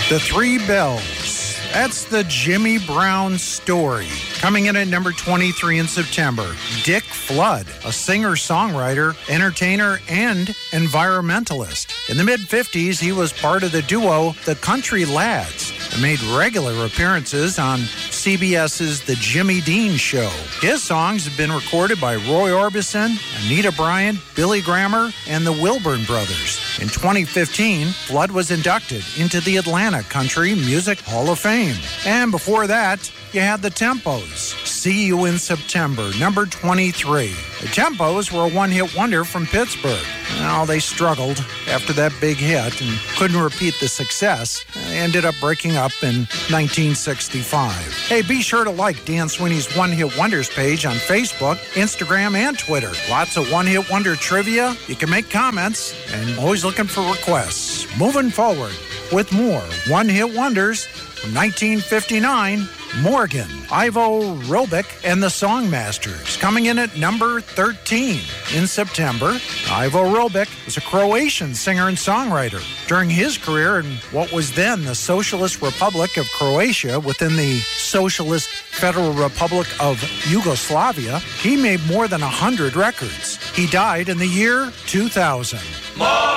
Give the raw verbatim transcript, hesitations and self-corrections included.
The Three Bells. That's the Jimmy Brown Story. Coming in at number twenty-three in September, Dick Flood, a singer-songwriter, entertainer, and environmentalist. In the mid-fifties, he was part of the duo The Country Lads and made regular appearances on C B S's The Jimmy Dean Show. His songs have been recorded by Roy Orbison, Anita Bryant, Billy Graham, and the Wilburn Brothers. In twenty fifteen, Flood was inducted into the Atlanta Country Music Hall of Fame. And before that, you had the Tempos. See You in September, number twenty-three. The Tempos were a one-hit wonder from Pittsburgh. Well, they struggled after that big hit and couldn't repeat the success. They ended up breaking up in nineteen sixty-five. Hey, be sure to like Dan Sweeney's One Hit Wonders page on Facebook, Instagram, and Twitter. Lots of one-hit wonder trivia. You can make comments, and always looking for requests. Moving forward with more one-hit wonders from nineteen fifty-nine, Morgan, Ivo Robic, and the Songmasters. Coming in at number thirteen in September, Ivo Robic was a Croatian singer and songwriter. During his career in what was then the Socialist Republic of Croatia within the Socialist Federal Republic of Yugoslavia, he made more than one hundred records. He died in the year two thousand. More!